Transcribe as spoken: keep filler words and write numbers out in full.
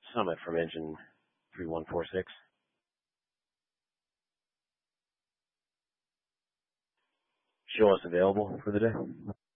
Summit from engine three one four six. Show us available for the day.